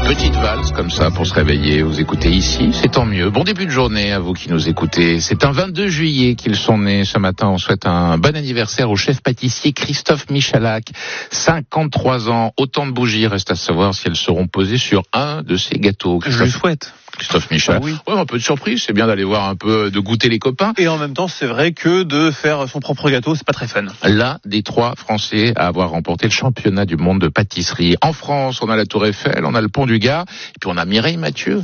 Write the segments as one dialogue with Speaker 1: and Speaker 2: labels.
Speaker 1: Petite valse comme ça pour se réveiller, vous écoutez ici, c'est tant mieux. Bon début de journée à vous qui nous écoutez. C'est un 22 juillet qu'ils sont nés ce matin. On souhaite un bon anniversaire au chef pâtissier Christophe Michalak. 53 ans, autant de bougies, reste à savoir si elles seront posées sur un de ces gâteaux.
Speaker 2: Je le souhaite.
Speaker 1: Christophe Michalak.
Speaker 2: Oui.
Speaker 1: Ouais, un peu de surprise, c'est bien d'aller voir un peu, de goûter les copains.
Speaker 2: Et en même temps, c'est vrai que de faire son propre gâteau, c'est pas très fun.
Speaker 1: L'un des 3 Français à avoir remporté le championnat du monde de pâtisserie. En France, on a la Tour Eiffel, on a le Pont du Gard, et puis on a Mireille Mathieu.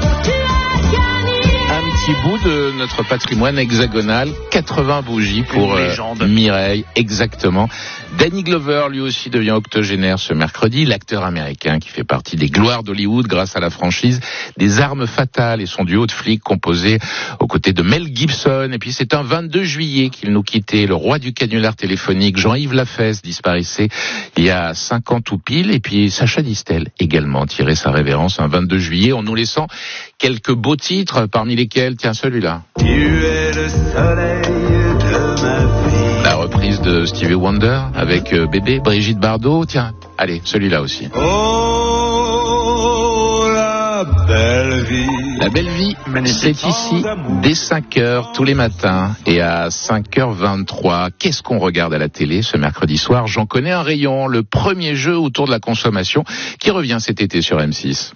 Speaker 1: Un petit bout de notre patrimoine hexagonal, 80 bougies pour Mireille, exactement. Danny Glover, lui aussi, devient octogénaire ce mercredi, l'acteur américain qui fait partie des gloires d'Hollywood grâce à la franchise des Armes Fatales et son duo de flics composé aux côtés de Mel Gibson. Et puis c'est un 22 juillet qu'il nous quittait, le roi du canular téléphonique, Jean-Yves Lafesse, disparaissait il y a 5 ans tout pile. Et puis Sacha Distel également tirait sa révérence un 22 juillet en nous laissant quelques beaux titres, parmi lesquels, tiens, celui-là.
Speaker 3: Tu es le soleil de ma vie.
Speaker 1: La reprise de Stevie Wonder avec Bébé, Brigitte Bardot. Tiens, allez, celui-là aussi.
Speaker 3: Oh, la belle vie.
Speaker 1: La belle vie, c'est ici dès 5h tous les matins et à 5h23. Qu'est-ce qu'on regarde à la télé ce mercredi soir? J'en connais un rayon, le premier jeu autour de la consommation qui revient cet été sur M6.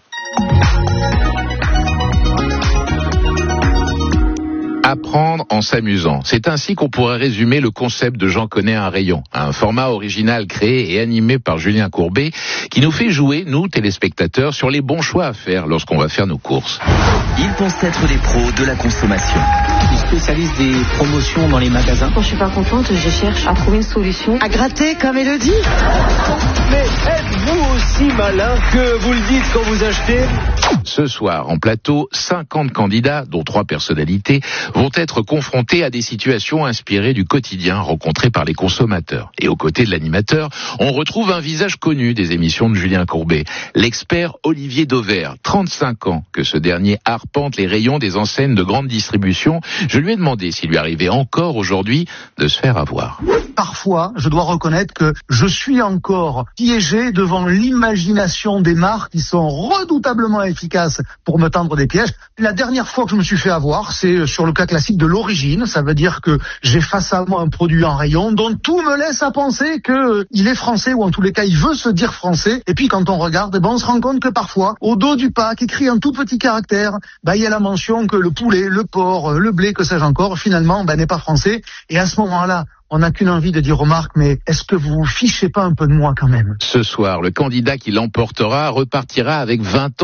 Speaker 1: Apprendre en s'amusant. C'est ainsi qu'on pourrait résumer le concept de J'en connais un rayon. Un format original créé et animé par Julien Courbet qui nous fait jouer, nous, téléspectateurs, sur les bons choix à faire lorsqu'on va faire nos courses.
Speaker 4: Ils pensent être des pros de la consommation.
Speaker 5: Je suis spécialiste des promotions dans les magasins.
Speaker 6: Quand je suis pas contente, je cherche à trouver une solution.
Speaker 7: À gratter comme Élodie.
Speaker 8: Mais êtes-vous aussi malin que vous le dites quand vous achetez?
Speaker 1: Ce soir, en plateau, 50 candidats, dont 3 personnalités, vont être confrontés à des situations inspirées du quotidien rencontré par les consommateurs. Et aux côtés de l'animateur, on retrouve un visage connu des émissions de Julien Courbet, l'expert Olivier Dauvert, 35 ans que ce dernier arpente les rayons des enseignes de grande distribution. Je lui ai demandé s'il lui arrivait encore aujourd'hui de se faire avoir.
Speaker 9: Parfois, je dois reconnaître que je suis encore piégé devant l'imagination des marques qui sont redoutablement efficaces pour me tendre des pièges. La dernière fois que je me suis fait avoir, c'est sur le cas classique de l'origine. Ça veut dire que j'ai face à moi un produit en rayon dont tout me laisse à penser que il est français, ou en tous les cas il veut se dire français. Et puis quand on regarde, on se rend compte que parfois, au dos du pack, écrit en tout petit caractère, il y a la mention que le poulet, le porc, le blé, que sais-je encore, finalement, n'est pas français. Et à ce moment-là, on n'a qu'une envie de dire aux marques, mais est-ce que vous vous fichez pas un peu de moi quand même?
Speaker 1: Ce soir, le candidat qui l'emportera repartira avec 20 ans